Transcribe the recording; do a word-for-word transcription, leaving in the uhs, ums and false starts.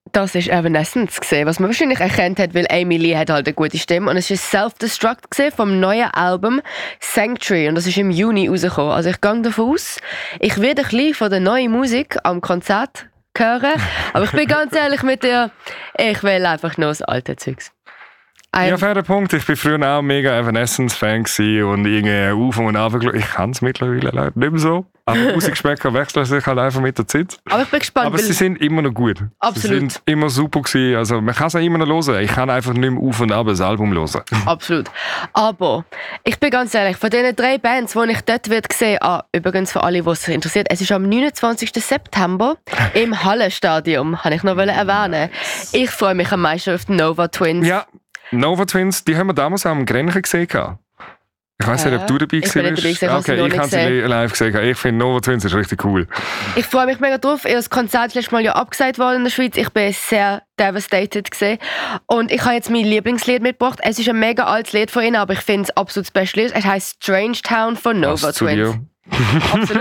Das ist Evanescence gesehen, was man wahrscheinlich erkannt hat, weil Amy Lee hat halt eine gute Stimme. Und es ist Self-Destruct gesehen vom neuen Album Sanctuary und das ist im Juni rausgekommen. Also ich gehe davon aus, ich werde ein bisschen von der neuen Musik am Konzert hören, aber ich bin ganz ehrlich mit dir, ich will einfach nur das alte Zeugs. Ein ja, fairer Punkt. Ich war früher auch mega Evanescence-Fan und irgendwie auf und ab. Ich kann es mittlerweile leider nicht mehr so. Aber Musikgeschmäcker wechseln sich halt einfach mit der Zeit. Aber ich bin gespannt. Aber sie sind immer noch gut. Absolut. Sie sind immer super gewesen. Also man kann es auch immer noch hören. Ich kann einfach nicht mehr auf und ab das Album hören. Absolut. Aber ich bin ganz ehrlich, von diesen drei Bands, die ich dort wird sehen, ah, übrigens für alle, die es interessiert, es ist am neunundzwanzigsten September im Hallenstadion, kann ich noch erwähnen. Ich freue mich am meisten auf die Nova Twins. Ja. Nova Twins, die haben wir damals auch am Grenchen gesehen. Ich weiss nicht, ob du dabei ich bin nicht dabei gewesen, okay, ich habe sie live gesehen. Ich finde Nova Twins ist richtig cool. Ich freue mich mega drauf. Das Konzert ist letztes Mal ja abgesagt worden in der Schweiz. Ich bin sehr devastated gewesen. Und ich habe jetzt mein Lieblingslied mitgebracht. Es ist ein mega altes Lied von ihnen, aber ich finde es absolut das beste Lied. Es heisst Strange Town von Nova Twins. Absolut.